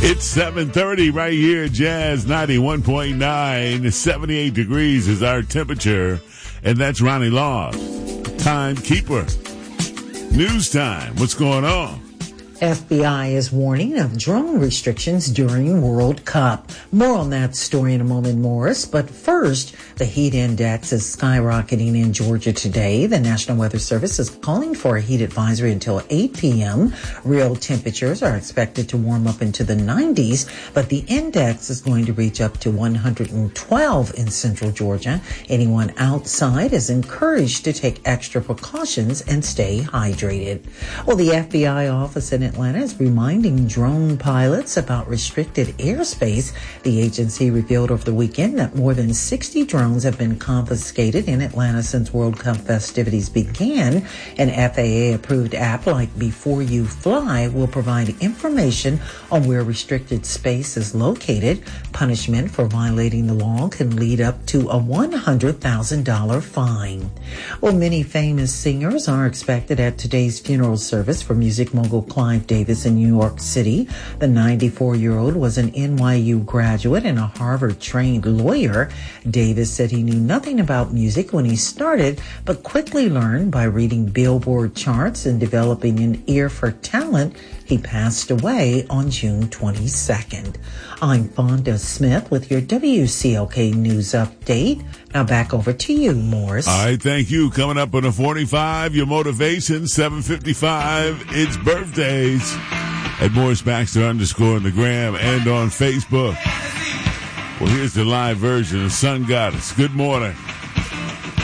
It's 7:30 right here, Jazz 91.9. 78 degrees is our temperature, and that's Ronnie Law, timekeeper. News time. What's going on? FBI is warning of drone restrictions during World Cup. More on that story in a moment, Morris. But first, the heat index is skyrocketing in Georgia today. The National Weather Service is calling for a heat advisory until 8 p.m. Real temperatures are expected to warm up into the 90s, but the index is going to reach up to 112 in central Georgia. Anyone outside is encouraged to take extra precautions and stay hydrated. Well, the FBI office in Atlanta is reminding drone pilots about restricted airspace. The agency revealed over the weekend that more than 60 drones have been confiscated in Atlanta since World Cup festivities began. An FAA-approved app like Before You Fly will provide information on where restricted space is located. Punishment for violating the law can lead up to a $100,000 fine. Well, many famous singers are expected at today's funeral service for music mogul Clive Davis in New York City. The 94-year-old was an NYU graduate and a Harvard-trained lawyer. Davis said he knew nothing about music when he started, but quickly learned by reading Billboard charts and developing an ear for talent. He passed away on June 22nd. I'm Fonda Smith with your WCLK News Update. Now back over to you, Morris. All right, thank you. Coming up on the 45, your motivation, 7:55. It's birthdays at Morris Baxter _ on the gram and on Facebook. Well, here's the live version of Sun Goddess. Good morning.